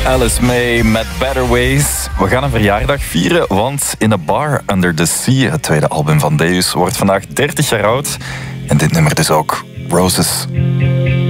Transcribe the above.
Alice May met Better Ways. We gaan een verjaardag vieren, want In a Bar Under the Sea, het tweede album van Deus, wordt vandaag 30 jaar oud. En dit nummer dus ook, Roses.